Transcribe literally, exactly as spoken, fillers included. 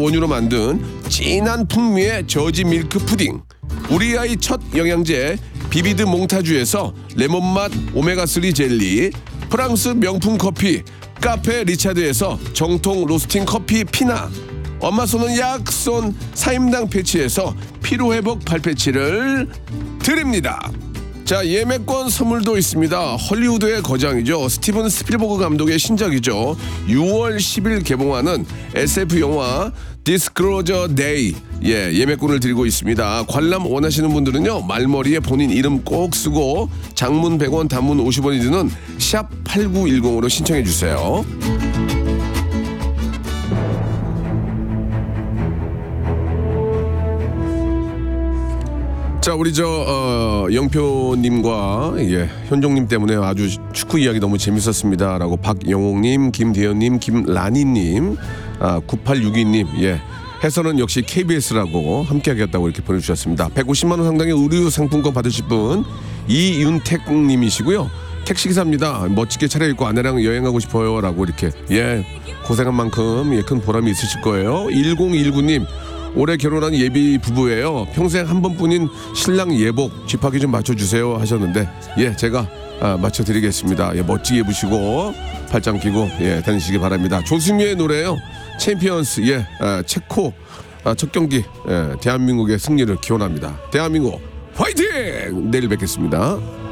원유로 만든 진한 풍미의 저지 밀크 푸딩, 우리 아이 첫 영양제 비비드 몽타주에서 레몬맛 오메가삼 젤리, 프랑스 명품 커피 카페 리차드에서 정통 로스팅 커피 피나, 엄마 쏘는 약쏜 사임당 패치에서 피로회복 발패치를 드립니다. 자, 예매권 선물도 있습니다. 헐리우드의 거장이죠. 스티븐 스필버그 감독의 신작이죠. 유월 십일 개봉하는 에스에프 영화 디스클로저 데이, 예, 예매권을 드리고 있습니다. 관람 원하시는 분들은요, 말머리에 본인 이름 꼭 쓰고 장문 백 원, 단문 오십 원이 드는 샵 팔구일공으로 신청해 주세요. 자, 우리 저 어, 영표님과 예, 현종님 때문에 아주 축구 이야기 너무 재밌었습니다라고 박영옥님, 김대현님, 김라니님, 아, 구팔육이 님, 예, 해설은 역시 케이비에스라고 함께하겠다고 이렇게 보내주셨습니다. 백오십만 원 상당의 의류 상품권 받으실 분 이윤택님이시고요. 택시기사입니다. 멋지게 차려입고 아내랑 여행하고 싶어요라고 이렇게, 예, 고생한 만큼 예, 큰 보람이 있으실 거예요. 일공일구 님, 올해 결혼한 예비 부부예요. 평생 한 번뿐인 신랑 예복 쥐파기 좀 맞춰주세요 하셨는데, 예, 제가 아, 맞춰드리겠습니다. 예, 멋지게 입으시고 팔짱 끼고 예, 다니시기 바랍니다. 조승유의 노래요. 챔피언스, 예, 아, 체코 아, 첫 경기, 예, 대한민국의 승리를 기원합니다. 대한민국 화이팅! 내일 뵙겠습니다.